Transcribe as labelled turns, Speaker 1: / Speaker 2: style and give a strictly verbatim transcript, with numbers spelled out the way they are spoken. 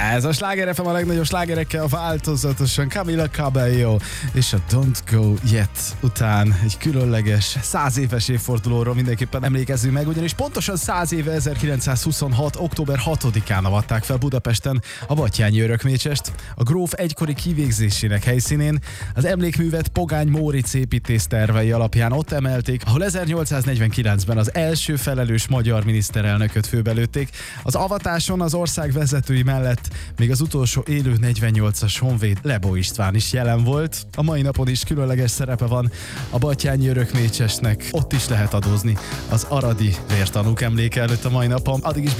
Speaker 1: Ez a Sláger ef em a legnagyobb slágerekkel változatosan Camila Cabello és a Don't Go Yet után egy különleges száz éves évfordulóról mindenképpen emlékezzünk meg, ugyanis pontosan száz éve ezerkilencszázhuszonhat. október hatodikán avatták fel Budapesten a Batthyány Örökmécsest, a gróf egykori kivégzésének helyszínén. Az emlékművet Pogány Móricz építész tervei alapján ott emelték, ahol ezernyolcszáznegyvenkilencben az első felelős magyar miniszterelnököt főbelőtték. Az avatáson az ország vezetői mellett még az utolsó élő negyvennyolcas honvéd Lebó István is jelen volt. A mai napon is különleges szerepe van a Batthyány Örökmécsesnek, ott is lehet adózni az aradi vértanúk emléke előtt a mai napon. Addig is